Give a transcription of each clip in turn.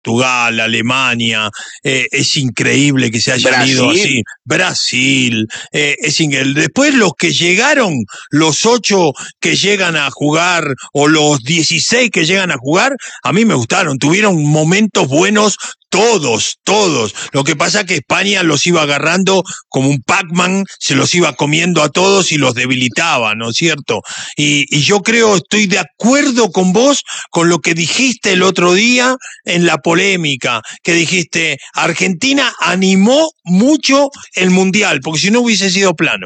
Portugal, Alemania, es increíble que se hayan ido así, Brasil, es increíble. Después los que llegaron, los 8 que llegan a jugar, o los 16 que llegan a jugar, a mí me gustaron, tuvieron momentos buenos. Todos. Lo que pasa es que España los iba agarrando como un Pac-Man, se los iba comiendo a todos y los debilitaba, ¿no es cierto? Y yo estoy de acuerdo con vos, con lo que dijiste el otro día en la polémica, que dijiste, Argentina animó mucho el Mundial, porque si no hubiese sido plano.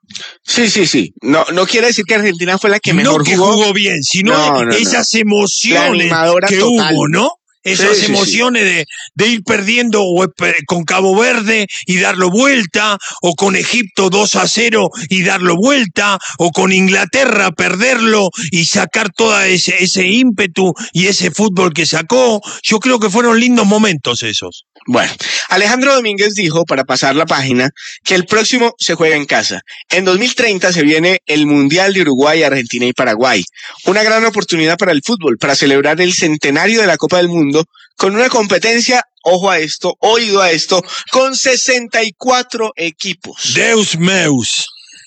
Sí. No quiere decir que Argentina fue la que mejor jugó. No que jugó bien, sino esas emociones que total. Hubo, ¿no? Esas emociones de ir perdiendo con Cabo Verde y darlo vuelta, o con Egipto 2-0 y darlo vuelta, o con Inglaterra perderlo y sacar todo ese ímpetu y ese fútbol que sacó. Yo creo que fueron lindos momentos esos. Bueno, Alejandro Domínguez dijo, para pasar la página, que el próximo se juega en casa. En 2030 se viene el Mundial de Uruguay, Argentina y Paraguay. Una gran oportunidad para el fútbol, para celebrar el centenario de la Copa del Mundo con una competencia, ojo a esto, oído a esto, con 64 equipos. Deus meus.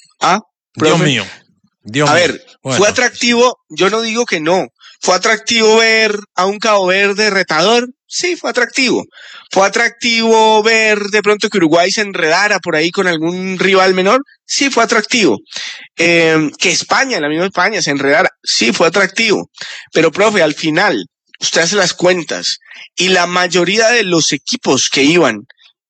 Dios mío. A ver, bueno. Fue atractivo, yo no digo que no. ¿Fue atractivo ver a un Cabo Verde retador? Sí, fue atractivo. ¿Fue atractivo ver de pronto que Uruguay se enredara por ahí con algún rival menor? Sí, fue atractivo. Que España, la misma España, se enredara. Sí, fue atractivo. Pero, profe, al final, usted hace las cuentas y la mayoría de los equipos que iban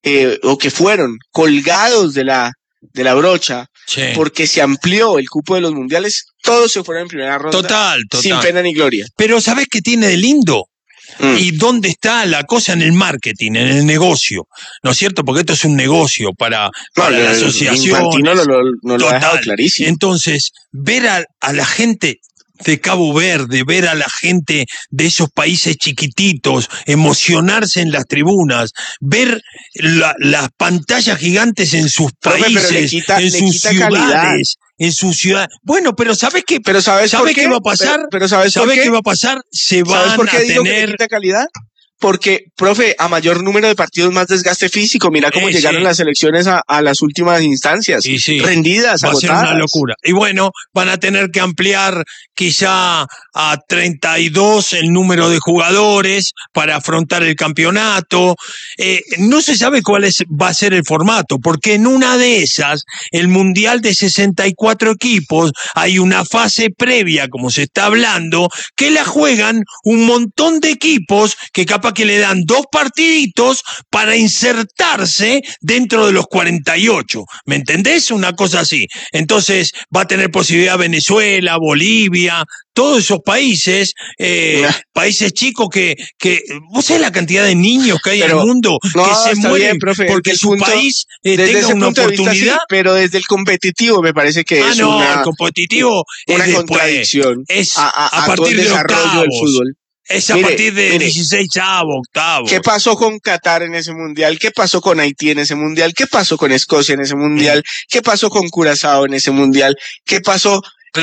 o que fueron colgados de la brocha, sí, porque se amplió el cupo de los mundiales, todos se fueron en primera ronda. Total. Sin pena ni gloria. Pero ¿sabés qué tiene de lindo? ¿Y dónde está la cosa? En el marketing, en el negocio, ¿no es cierto? Porque esto es un negocio para la asociación. Infantino no lo ha dejado clarísimo. Entonces, ver a la gente de Cabo Verde, ver a la gente de esos países chiquititos, emocionarse en las tribunas, ver las pantallas gigantes en sus países, en sus ciudades. En su ciudad. Bueno, pero ¿sabes qué? ¿Sabes qué va a pasar? ¿Sabes qué va a pasar? Se van ¿Sabes por qué a digo tener... que le quita calidad? Porque, profe, a mayor número de partidos, más desgaste físico. Mira cómo llegaron las selecciones a las últimas instancias, rendidas, va agotadas. Va a ser una locura. Y bueno, van a tener que ampliar quizá a 32 el número de jugadores para afrontar el campeonato. No se sabe va a ser el formato, porque en una de esas, el Mundial de 64 equipos, hay una fase previa, como se está hablando, que la juegan un montón de equipos que capaz que le dan 2 partiditos para insertarse dentro de los 48. ¿Me entendés? Una cosa así. Entonces va a tener posibilidad Venezuela, Bolivia, todos esos países, países chicos que ¿vos sabés la cantidad de niños que hay en el mundo que se mueren bien, profe, porque su país tenga una oportunidad? Vista, sí, pero desde el competitivo me parece que es el competitivo una contradicción. Es a partir del desarrollo del fútbol. Es a partir de 16 octavos. ¿Qué pasó con Qatar en ese mundial? ¿Qué pasó con Haití en ese mundial? ¿Qué pasó con Escocia en ese mundial? ¿Qué pasó con Curazao en ese mundial? ¿Qué pasó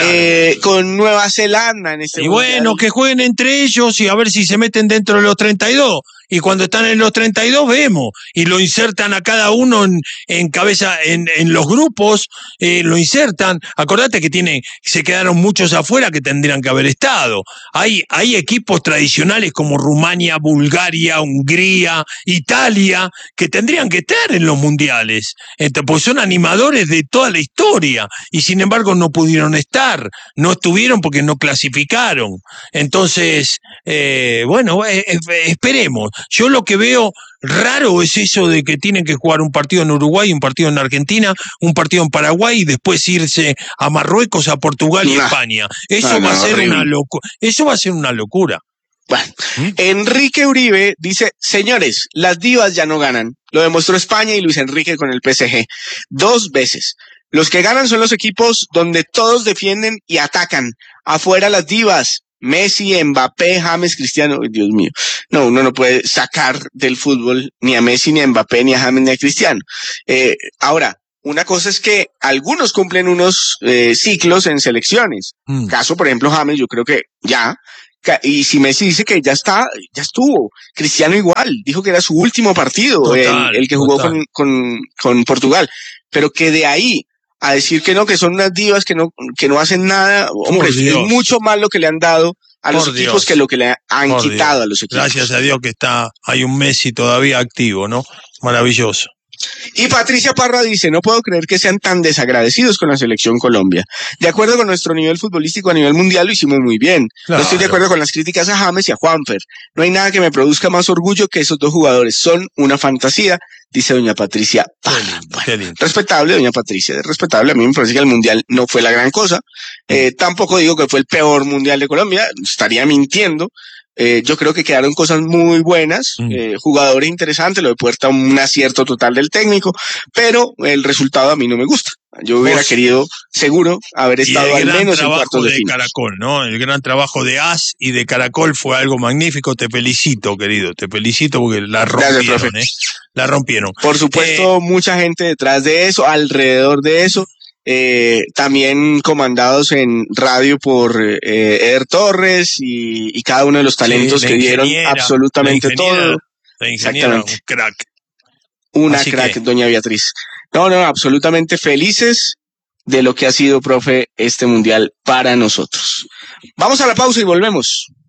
con Nueva Zelanda en ese mundial? Y bueno, que jueguen entre ellos y a ver si se meten dentro de los 32. Y cuando están en los 32 vemos, y lo insertan a cada uno en cabeza, en los grupos, lo insertan. Acordate que se quedaron muchos afuera que tendrían que haber estado. Hay equipos tradicionales como Rumania, Bulgaria, Hungría, Italia, que tendrían que estar en los mundiales, pues son animadores de toda la historia, y sin embargo no pudieron estar, no estuvieron porque no clasificaron. Entonces, esperemos. Yo lo que veo raro es eso de que tienen que jugar un partido en Uruguay, un partido en Argentina, un partido en Paraguay y después irse a Marruecos, a Portugal y España. Eso va a ser una locura. Eso va a ser una locura. Bueno, Enrique Uribe dice, señores, las divas ya no ganan. Lo demostró España y Luis Enrique con el PSG 2 veces. Los que ganan son los equipos donde todos defienden y atacan. Afuera las divas. Messi, Mbappé, James, Cristiano, Dios mío. No, uno no puede sacar del fútbol ni a Messi, ni a Mbappé, ni a James, ni a Cristiano. Ahora, una cosa es que algunos cumplen unos ciclos en selecciones. Caso, por ejemplo, James, yo creo que ya Y si Messi dice que ya está, ya estuvo. Cristiano igual, dijo que era su último partido, Total, el que jugó con Portugal. Pero que de ahí a decir que no, que son unas divas que no hacen nada, hombre, es mucho más lo que le han dado a los equipos que lo que le han quitado a los equipos. Gracias a Dios que hay un Messi todavía activo, ¿no? Maravilloso. Y Patricia Parra dice, no puedo creer que sean tan desagradecidos con la selección Colombia. De acuerdo con nuestro nivel futbolístico a nivel mundial lo hicimos muy bien. Claro. No estoy de acuerdo con las críticas a James y a Juanfer. No hay nada que me produzca más orgullo que esos dos jugadores. Son una fantasía, dice doña Patricia Parra. Qué lindo. Respetable, doña Patricia, respetable. A mí me parece que el mundial no fue la gran cosa. Tampoco digo que fue el peor mundial de Colombia, estaría mintiendo. Yo creo que quedaron cosas muy buenas, jugadores interesantes, lo de Puerta un acierto total del técnico, pero el resultado a mí no me gusta. Yo hubiera querido, seguro, haber estado al menos en cuartos de final. Caracol, ¿no? El gran trabajo de AS y de Caracol fue algo magnífico. Te felicito, querido, te felicito porque la rompieron. Gracias, la rompieron. Por supuesto, mucha gente detrás de eso, alrededor de eso. También comandados en radio por Eder Torres y cada uno de los talentos que dieron absolutamente todo. La ingeniera, un crack. Una crack, doña Beatriz. No, absolutamente felices de lo que ha sido, profe, este mundial para nosotros. Vamos a la pausa y volvemos.